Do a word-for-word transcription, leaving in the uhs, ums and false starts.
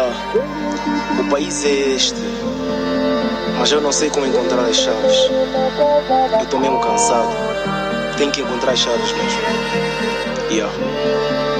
Yeah, o país é este, mas eu não sei como encontrar as chaves. Eu tô mesmo cansado, tenho que encontrar as chaves mesmo. Yeah.